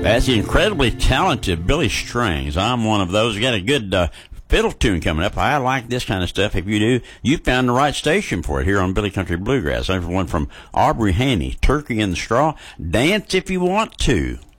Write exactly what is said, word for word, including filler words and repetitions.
That's the incredibly talented Billy Strings. I'm one of those. We got a good uh, fiddle tune coming up. I like this kind of stuff. If you do, you found the right station for it here on Billy Country Bluegrass. Everyone from Aubrey Haney, Turkey in the Straw, Dance If You Want To.